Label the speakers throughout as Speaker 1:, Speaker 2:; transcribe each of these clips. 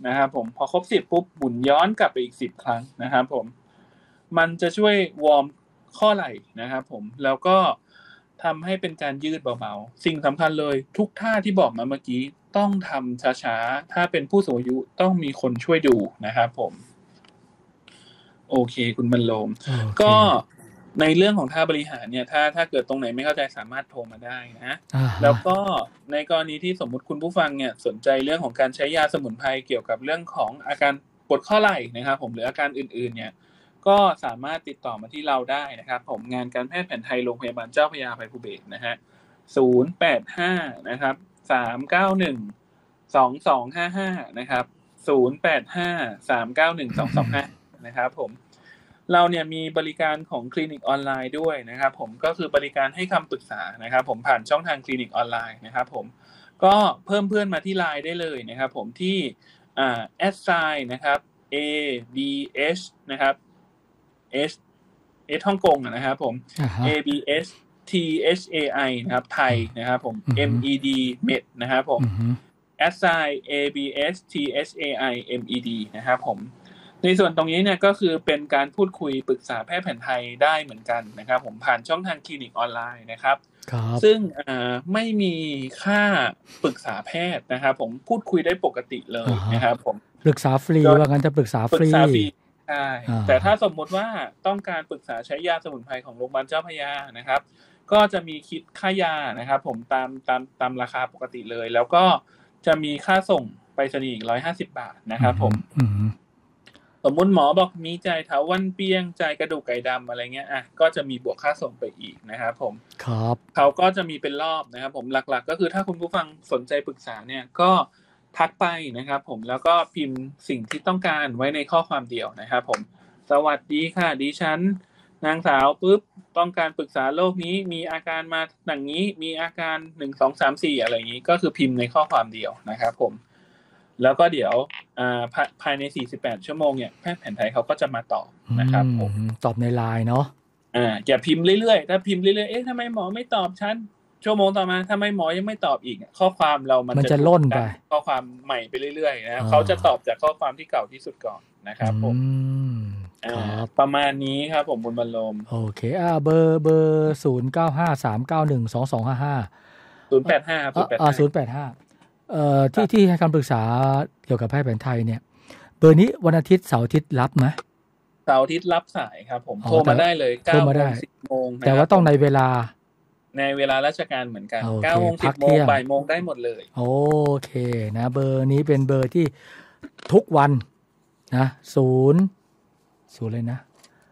Speaker 1: นะครับผมพอครบ10ปุ๊บหมุนย้อนกลับไปอีก10ครั้งนะครับผมมันจะช่วยวอร์มข้อไหล่นะครับผมแล้วก็ทำให้เป็นการยืดเบาๆสิ่งสำคัญเลยทุกท่าที่บอกมาเมื่อกี้ต้องทำช้าๆถ้าเป็นผู้สูงอายุต้องมีคนช่วยดูนะครับผมโอเคคุณบรรโลมก็ในเรื่องของท่าบริหารเนี่ยถ้าเกิดตรงไหนไม่เข้าใจสามารถโทรมาได้นะแล้วก็ในกรณีที่สมมุติคุณผู้ฟังเนี่ยสนใจเรื่องของการใช้ยาสมุนไพรเกี่ยวกับเรื่องของอาการปวดข้อไหล่นะครับผมหรืออาการอื่นๆเนี่ยก็สามารถติดต่อมาที่เราได้นะครับผมงานการแพทย์แผนไทยโรงพยาบาลเจ้าพระยาอภัยภูเบศรนะฮะ085นะครับ391 2255นะครับ085 391 2255นะครับผมเราเนี่ยมีบริการของคลินิกออนไลน์ด้วยนะครับผมก็คือบริการให้คำปรึกษานะครับผมผ่านช่องทางคลินิกออนไลน์นะครับผมก็เพิ่มเพื่อนมาที่ LINE ได้เลยนะครับผมที่@นะครับ ABS นะครับ S ฮ่องกงนะครับผม ABS THAI นะครับไทยนะครับผม MED Med นะครับผม@ABS THAI MED นะครับผมในส่วนตรงนี้เนี่ยก็คือเป็นการพูดคุยปรึกษาแพทย์แผนไทยได้เหมือนกันนะครับผมผ่านช่องทางคลินิกออนไลน์นะครับซึ่งไม่มีค่าปรึกษาแพทย์นะครับผมพูดคุยได้ปกติเลยนะครับผม
Speaker 2: ปรึกษาฟรีว่างั้นจะปรึกษาฟรี
Speaker 1: ใช่แต่ถ้าสมมติว่าต้องการปรึกษาใช้ยาสมุนไพรของโรงพยาบาลเจ้าพระยานะครับก็จะมีคิดค่ายานะครับผมตามราคาปกติเลยแล้วก็จะมีค่าส่งไปรษณีย์อีก150 บาทนะครับผมสมมุติหมอบอกมีจ่ายเถาวัลย์เปียงจ่ายกระดูกไก่ดำอะไรเงี้ยก็จะมีบวกค่าส่งไปอีกนะครับผม
Speaker 2: ครับ
Speaker 1: เขาก็จะมีเป็นรอบนะครับผมหลักๆก็คือถ้าคุณผู้ฟังสนใจปรึกษาเนี่ยก็ทักไปนะครับผมแล้วก็พิมพ์สิ่งที่ต้องการไว้ในข้อความเดียวนะครับผมสวัสดีค่ะดิฉันนางสาวปุ๊บต้องการปรึกษาโรคนี้มีอาการมาอย่างนี้มีอาการ1 2 3 4อะไรอย่างนี้ก็คือพิมพ์ในข้อความเดียวนะครับผมแล้วก็เดี๋ยวภายใน48ชั่วโมงเนี่ยแพทย์แผนไทยเขาก็จะมาตอบนะครับผม
Speaker 2: ตอบใน LINE เนาะ
Speaker 1: อย่าพิมพ์เรื่อยๆถ้าพิมพ์เรื่อยๆทำไมหมอไม่ตอบฉันชั่วโมงต่อมาทำไมหมอยังไม่ตอบอีกข้อความเรามัน
Speaker 2: จะล่นไป
Speaker 1: ข้อความใหม่ไปเรื่อยๆนะเขาจะตอบจากข้อความที่เก่าที่สุดก่อนนะครับผมประมาณนี้ครับผมบุญบรรลม
Speaker 2: โอเคเบอร์0953912255 ที่ให้คำปรึกษาเกี่ยวกับแพทย์แผนไทยเนี่ยเบอร์นี้วันอาทิตย์เสาร์อาทิตย์รับไหม
Speaker 1: เสาร์อาทิตย์รับสายครับผมโทรมาได้เลย9 โมง 10 โมง
Speaker 2: แต่ว่าต้องในเวลา
Speaker 1: ราชการเหมือนกัน9 โมง 10 โมงบ่ายโมงได้หมดเลย
Speaker 2: โอเคนะเบอร์นี้เป็นเบอร์ที่ทุกวันนะ0เลยนะ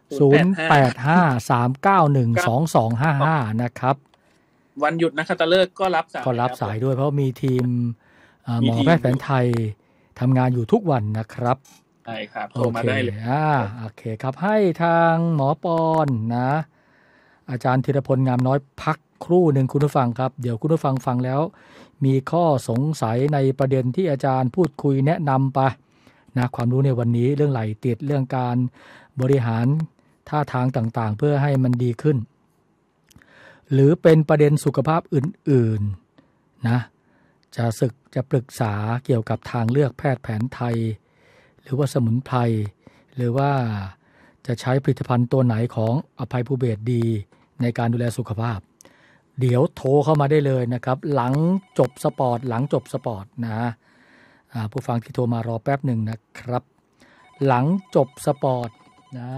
Speaker 2: 0853912255นะครับ
Speaker 1: วันหยุดนักขัตฤกษ์ก็รับ
Speaker 2: สายด้วยเพราะมีทีมหมอแพทย์แผนไทยทำงานอยู่ทุกวันนะครับ
Speaker 1: ใช่ครับโทรมาได้เลย
Speaker 2: โอเคครับให้ทางหมอปอนนะอาจารย์ธีรพลงามน้อยพักครู่หนึ่งคุณผู้ฟังครับเดี๋ยวคุณผู้ฟังฟังแล้วมีข้อสงสัยในประเด็นที่อาจารย์พูดคุยแนะนำไปนะความรู้ในวันนี้เรื่องไหลติดเรื่องการบริหารท่าทางต่างๆเพื่อให้มันดีขึ้นหรือเป็นประเด็นสุขภาพอื่นๆนะจะปรึกษาเกี่ยวกับทางเลือกแพทย์แผนไทยหรือว่าสมุนไพรหรือว่าจะใช้ผลิตภัณฑ์ตัวไหนของอภัยภูเบศรดีในการดูแลสุขภาพเดี๋ยวโทรเข้ามาได้เลยนะครับหลังจบสปอร์ตนะผู้ฟังที่โทรมารอแป๊บหนึ่งนะครับหลังจบสปอร์ตนะ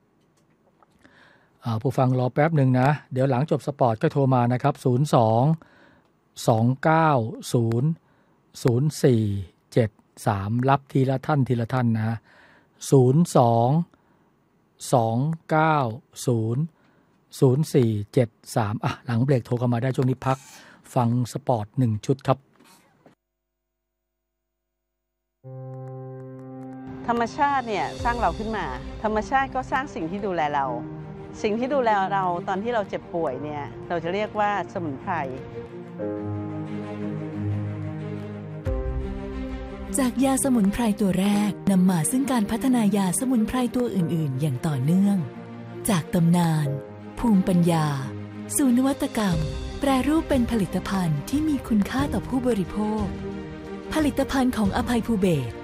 Speaker 2: ผู้ฟังรอแป๊บหนึ่งนะเดี๋ยวหลังจบสปอร์ตก็โทรมานะครับ02-290-0473รับทีละท่านนะ02-290-0473หลังเบรกโทรเข้ามาได้ช่วงนี้พักฟังสปอร์ต1ชุดครับ
Speaker 3: ธรรมชาติเนี่ยสร้างเราขึ้นมาธรรมชาติก็สร้างสิ่งที่ดูแลเราสิ่งที่ดูแลเราตอนที่เราเจ็บป่วยเนี่ยเราจะเรียกว่าสมุนไพร
Speaker 4: จากยาสมุนไพรตัวแรกนำมาซึ่งการพัฒนายาสมุนไพรตัวอื่นๆอย่างต่อเนื่องจากตำนานภูมิปัญญาสู่นวัตกรรมแปรรูปเป็นผลิตภัณฑ์ที่มีคุณค่าต่อผู้บริโภคผลิตภัณฑ์ของอภัยภูเบศร